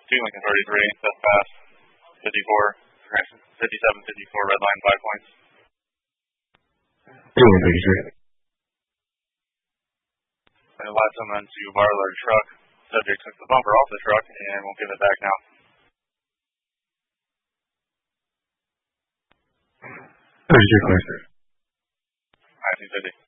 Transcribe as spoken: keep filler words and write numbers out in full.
two Lincoln thirty-three, that's fast. fifty-four, fifty-seven, fifty-four, red line, five points. two Lincoln thirty-three. And last time then to Barler truck. Subject took the bumper off the truck and won't give it back now. thirty-three, clear. nineteen fifty.